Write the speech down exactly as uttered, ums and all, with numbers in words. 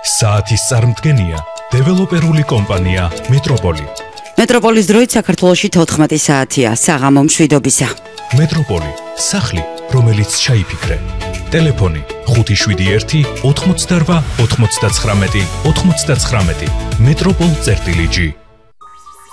საათის წარმდგენია დეველოპერული კომპანია მეტროპოლი. მეტროპოლის დროით საქართველოში თოთხმეტი საათია საღამო მშვიდობისა. მეტროპოლი, სახლი, რომელიც ჩაიფიქრე. ტელეფონი ხუთი შვიდი ერთი ოთხმოცდარვა ოთხმოცდაცხრამეტი ოთხმოცდაცხრამეტი. მეტროპოლ წერტილი ჯი.